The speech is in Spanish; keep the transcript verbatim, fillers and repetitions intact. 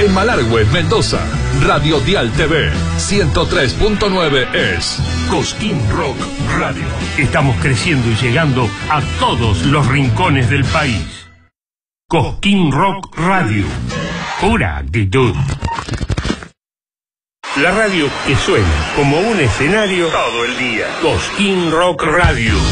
En Malargüe, Mendoza, Radio Dial T V ciento tres punto nueve es Cosquín Rock Radio. Estamos creciendo y llegando a todos los rincones del país. Cosquín Rock Radio. Pura actitud. La radio que suena como un escenario todo el día. Cosquín Rock Radio.